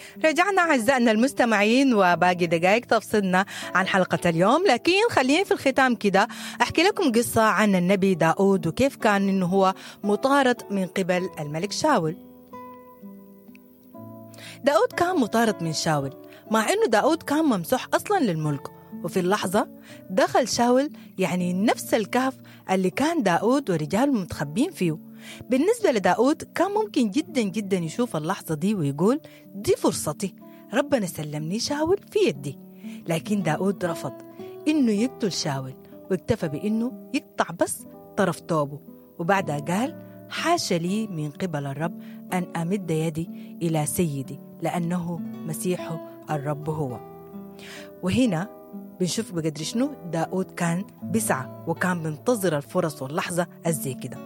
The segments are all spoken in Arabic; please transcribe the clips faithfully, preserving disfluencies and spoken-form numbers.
رجعنا أعزائنا المستمعين وباقي دقائق تفصلنا عن حلقة اليوم، لكن خليني في الختام كده أحكي لكم قصة عن النبي داود وكيف كان إنه هو مطارد من قبل الملك شاول. داود كان مطارد من شاول مع إنه داود كان ممسوح أصلا للملك، وفي اللحظة دخل شاول يعني نفس الكهف اللي كان داود ورجاله متخبين فيه. بالنسبة لداود كان ممكن جدا جدا يشوف اللحظة دي ويقول دي فرصتي، ربنا سلمني شاول في يدي. لكن داود رفض إنه يقتل شاول واكتفى بإنه يقطع بس طرف توبه، وبعدها قال حاش لي من قبل الرب أن أمد يدي إلى سيدي لأنه مسيح الرب هو. وهنا بنشوف بقدر شنو داود كان بسعى وكان بينتظر الفرص واللحظة الزي كده،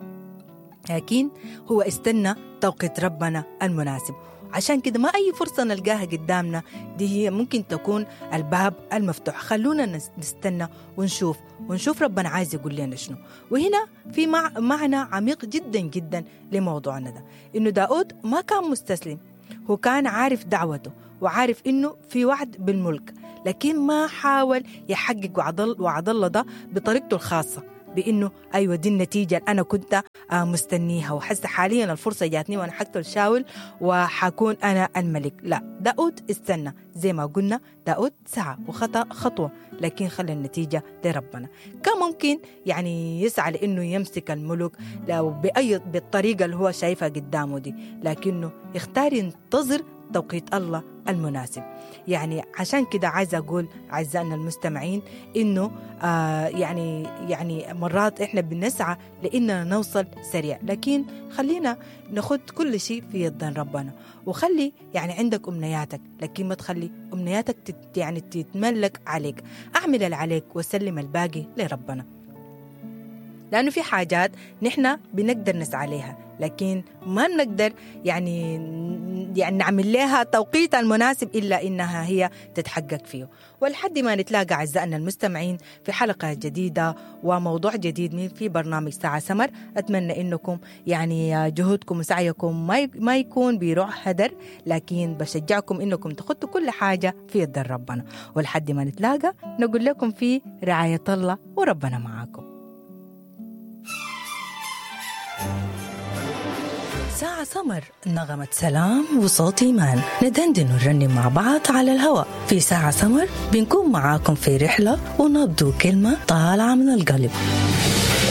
لكن هو استنى توقيت ربنا المناسب. عشان كده ما أي فرصة نلقاها قدامنا دي هي ممكن تكون الباب المفتوح. خلونا نستنى ونشوف ونشوف ربنا عايز يقول لنا شنو. وهنا في مع معنى عميق جدا جدا لموضوعنا ده، إنه داود ما كان مستسلم، هو كان عارف دعوته وعارف إنه في وعد بالملك، لكن ما حاول يحقق وعد وعد الله ده بطريقته الخاصة، بإنه أيوة دي النتيجة اللي أنا كنت مستنيها وحس حاليا الفرصة جاتني وأنا حقتل شاول وحكون أنا الملك. لا، داود استنى زي ما قلنا، داود سعى وخطأ خطوة لكن خلى النتيجة لربنا. كان ممكن يعني يسعى لأنه يمسك الملك لو بأي بالطريقة اللي هو شايفها قدامه دي، لكنه يختار ينتظر توقيت الله المناسب. يعني عشان كده عايزة أقول أعزائنا المستمعين إنه آه يعني يعني مرات إحنا بنسعى لإننا نوصل سريع، لكن خلينا ناخد كل شيء في يد ربنا، وخلي يعني عندك أمنياتك لكن ما تخلي أمنياتك تت يعني تتملك عليك. أعمل اللي عليك وسلم الباقي لربنا، لأنه في حاجات نحن بنقدر نسعى عليها لكن ما نقدر يعني يعني نعمل لها توقيت المناسب إلا إنها هي تتحقق فيه. ولحد ما نتلاقى أعزائنا المستمعين في حلقة جديدة وموضوع جديد من في برنامج ساعة سمر، أتمنى إنكم يعني جهودكم وسعيكم ما ما يكون بيروح هدر، لكن بشجعكم إنكم تخطوا كل حاجة في يد ربنا. ولحد ما نتلاقى نقول لكم في رعاية الله وربنا معاكم. ساعة سمر، نغمة سلام وصوت إيمان، ندندن ونرنم مع بعض على الهواء. في ساعة سمر بنكون معاكم في رحلة ونبدو كلمة طالعة من القلب.